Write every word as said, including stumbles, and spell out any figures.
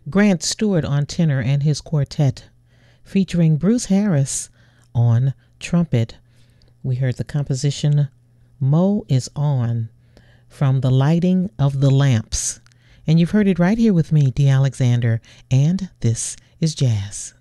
Grant Stewart on tenor and his quartet, featuring Bruce Harris on trumpet. We heard the composition Mo is On from The Lighting of the Lamps. And you've heard it right here with me, Dee Alexander, and this is Jazz.